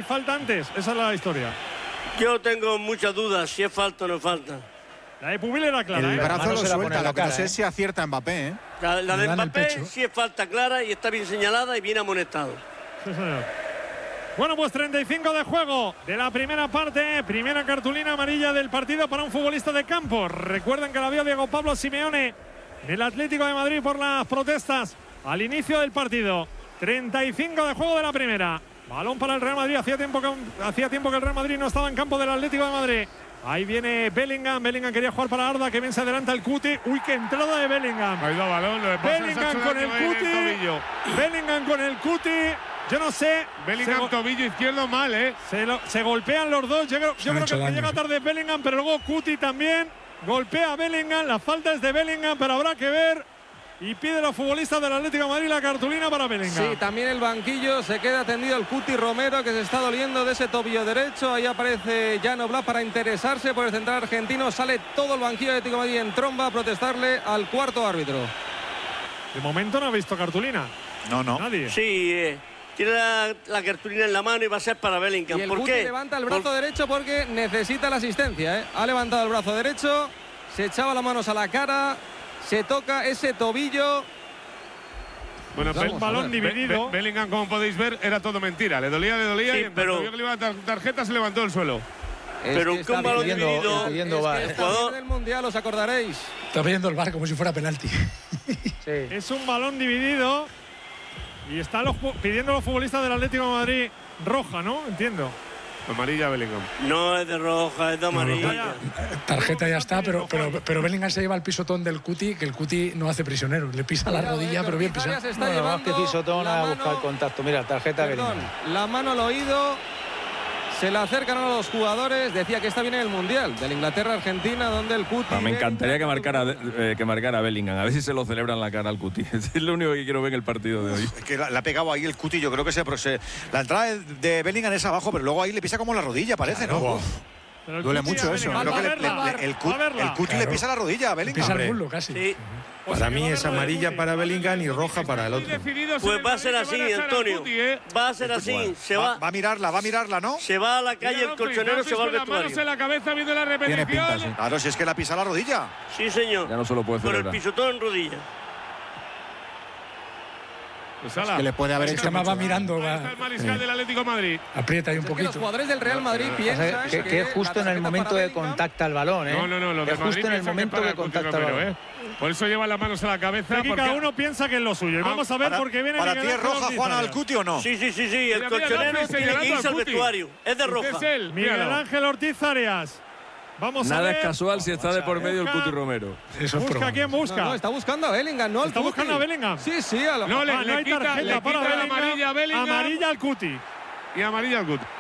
falta antes. Esa es la historia. Yo tengo muchas dudas si es falta o no es falta. La de Pubil era clara. El brazo lo suelta, lo que no cara, sé si acierta Mbappé, ¿eh? La Le de dan el Mbappé pecho. sí es falta clara y está bien señalada y bien amonestado. Sí, señor. Bueno, pues 35 de juego de la primera parte. Primera cartulina amarilla del partido para un futbolista de campo. Recuerden que la vio Diego Pablo Simeone del Atlético de Madrid por las protestas al inicio del partido. 35 de juego de la primera. Balón para el Real Madrid. Hacía tiempo que el Real Madrid no estaba en campo del Atlético de Madrid. Ahí viene Bellingham. Bellingham quería jugar para Arda, que bien se adelanta el Cuti. Uy, qué entrada de Bellingham. Ha ido a balón, lo de pasa Bellingham con el Cuti. Bellingham con el Cuti. Yo no sé. Bellingham tobillo izquierdo mal, ¿eh? Se golpean los dos. Yo creo que el que llega tarde es Bellingham, pero luego Cuti también golpea a Bellingham. La falta es de Bellingham, pero habrá que ver. Y pide los futbolistas del Atlético de Madrid la cartulina para Bellingham. Sí, también el banquillo se queda tendido el Cuti Romero, que se está doliendo de ese tobillo derecho. Ahí aparece Jan Oblak para interesarse por el central argentino. Sale todo el banquillo del Atlético de Madrid en tromba a protestarle al cuarto árbitro. De momento no ha visto cartulina. No. Nadie. Sí, tiene la cartulina en la mano y va a ser para Bellingham. Y el ¿Por Cuti qué? levanta el brazo derecho porque necesita la asistencia, ¿eh? Ha levantado el brazo derecho, se echaba las manos a la cara, se toca ese tobillo. Bueno, Un balón dividido. Bellingham, como podéis ver, era todo mentira. Le dolía Sí, y en cuanto vio que le iba a dar tarjeta se levantó del suelo. Pero que un balón dividido. El jugador del Mundial, os acordaréis. Está pidiendo el VAR como si fuera penalti. Sí. Es un balón dividido. Y están pidiendo los futbolistas del Atlético de Madrid roja, ¿no? Entiendo. Amarilla Bellingham. No es de roja, es de amarilla. Tarjeta ya está, pero Bellingham se lleva el pisotón del Cuti, que el Cuti no hace prisionero. Le pisa la rodilla, pero bien pisado. Se está Bueno, más llevando que pisotón la a mano- buscar contacto. Mira, tarjeta Perdón, Bellingham. la mano al oído. Se le acercan a los jugadores. Decía que está bien en el Mundial de la Inglaterra-Argentina, donde el Cuti... Me encantaría que marcara Bellingham. A ver si se lo celebran la cara al Cuti. Es lo único que quiero ver en el partido de hoy. Es que le ha pegado ahí el Cuti, yo creo que la entrada de Bellingham es abajo, pero luego ahí le pisa como la rodilla, parece, ¿no? Pero el Duele Cuti mucho a eso. Bellingham. Creo que Va a verla. el Cuti le pisa la rodilla a Bellingham. Pisa el muslo casi. Sí. Para mí es amarilla para Bellingham y roja para el otro. Pues va a ser así, Antonio. Va a ser así. Se va a mirarla, ¿no? Se va a la calle el colchonero, se va al las manos vestuario. en la cabeza viendo la Tiene pinta, sí. repetición. Claro, si es que la pisa la rodilla. Sí, señor. Ya no se lo puede Por el celebrar. pisotón en rodilla. Pues Es que le puede haber Es hecho que más va mucho mirando, Ahí está el mariscal del Atlético de Madrid. aprieta ahí un Es que los poquito. jugadores del Real Madrid piensan Que es justo en el momento que contacta el balón, ¿eh? No, lo de Es Madrid justo en el piensa momento para que el Cuti contacta el Romero, balón. Por eso lleva las manos a la cabeza. Aquí cada uno piensa que es lo suyo. Y vamos a ver por qué viene ¿Para Miguel ti es Ángel roja, Ortiz Juan, Arias. al Cuti o no? Sí. El Mira, colchonero López tiene que señalando irse al al Cuti. vestuario. Es de roja. Es él, Miguel míralo. Ángel Ortiz Arias. Vamos a Nada ver. es casual si está de por medio el Busca. Cuti Romero. Eso es Busca probable. quién busca. No, está buscando a Bellingham, no al ¿Está Cuti. buscando a Bellingham? Sí, a lo No, No hay quita tarjeta para la Bellingham. amarilla a Bellingham. Amarilla al Cuti. Y amarilla al Cuti.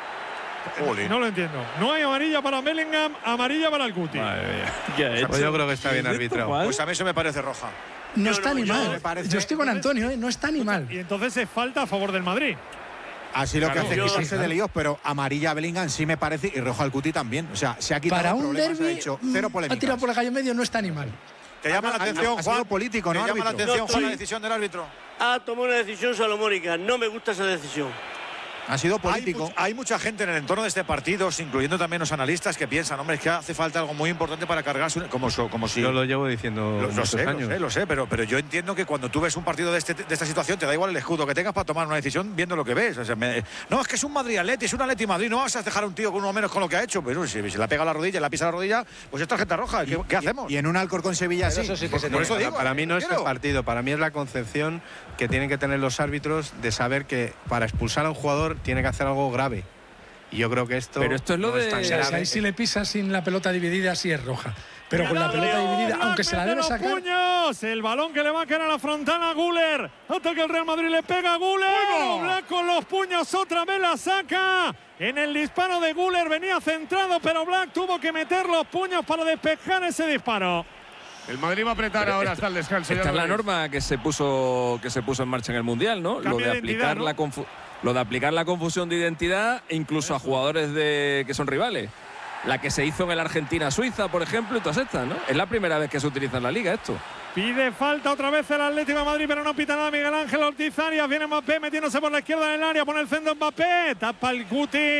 No lo entiendo. No hay amarilla para Bellingham, amarilla para el Cuti. Pues yo creo que está bien arbitrado. Pues a mí eso me parece roja. No está ni me mal. parece- Yo estoy con Antonio, ¿eh? No está ni mal. Y entonces es falta a favor del Madrid. Así lo que Claro, hace yo- es quitarse de líos, pero amarilla a Bellingham sí me parece y roja al Cuti también. O sea, se ha quitado Para el un problema, se ha derbi, dicho, cero ha polémica. tirado por la calle medio, no está ni mal. Te llama la atención, ha sido Juan. político, ¿no, Te llama la árbitro? atención, Juan, Sí. la decisión del árbitro. Ha tomado una decisión salomónica. No me gusta esa decisión. Ha sido político. Hay mucha gente en el entorno de este partido, incluyendo también los analistas, que piensan, hombre, es que hace falta algo muy importante para cargarse, como si... Yo lo llevo diciendo Lo muchos sé, años. lo sé, pero yo entiendo que cuando tú ves un partido de esta situación, te da igual el escudo que tengas para tomar una decisión viendo lo que ves. O sea, no, es que es un Madrid-Atleti, es un Atleti-Madrid, no vas a dejar a un tío con uno menos con lo que ha hecho. Pero si le ha pegado la rodilla, le ha pisado la rodilla, pues es tarjeta roja. ¿Qué hacemos? Y en un Alcorcón Sevilla Pero sí. eso sí que se Por eso tiene. digo. Para mí no es quiero. el partido, para mí es la concepción que tienen que tener los árbitros de saber que para expulsar a un jugador tiene que hacer algo grave. Y yo creo que esto. Pero esto es lo no de- tan O sea, grave. ahí si le pisa sin la pelota dividida, sí es roja. Pero con la pelota dividida, aunque se la debe sacar. Puños, el balón que le va a caer a la frontana a Güler. Hasta que el Real Madrid le pega a Güler. Black con los puños otra vez la saca. En el disparo de Güler venía centrado, pero Black tuvo que meter los puños para despejar ese disparo. El Madrid va a apretar ahora hasta el descanso. Esta es la norma que se puso en marcha en el Mundial, ¿no? Cambio de identidad, ¿no? Lo de aplicar la confusión de identidad incluso a jugadores que son rivales. La que se hizo en el Argentina-Suiza, por ejemplo, y todas estas, ¿no? Es la primera vez que se utiliza en la Liga esto. Pide falta otra vez el Atlético de Madrid, pero no pita nada Miguel Ángel Ortiz Arias. Viene Mbappé metiéndose por la izquierda del área, pone el centro Mbappé, tapa el Cuti.